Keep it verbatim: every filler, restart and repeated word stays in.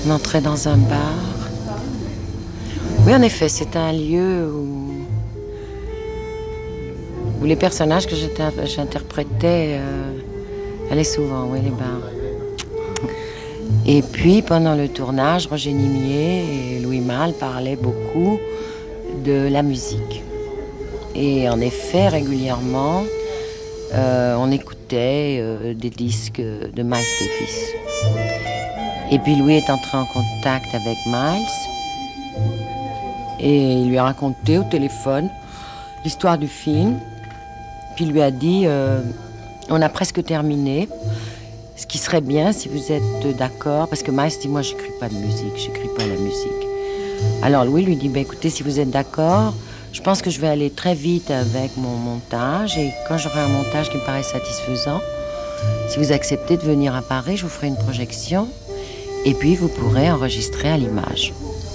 On entrait dans un bar. Oui, en effet, c'est un lieu où, où les personnages que j'interprétais euh, allaient souvent, oui, les bars. Et puis, pendant le tournage, Roger Nimier et Louis Malle parlaient beaucoup de la musique. Et en effet, régulièrement, euh, on écoutait euh, des disques de Miles Davis. Et puis Louis est entré en contact avec Miles et il lui a raconté au téléphone l'histoire du film. Puis il lui a dit euh, on a presque terminé. Ce qui serait bien si vous êtes d'accord, parce que Miles dit moi j'écris pas de musique, j'écris pas la musique. Alors Louis lui dit bah, écoutez, si vous êtes d'accord, je pense que je vais aller très vite avec mon montage et quand j'aurai un montage qui me paraît satisfaisant, si vous acceptez de venir à Paris, je vous ferai une projection et puis vous pourrez enregistrer à l'image.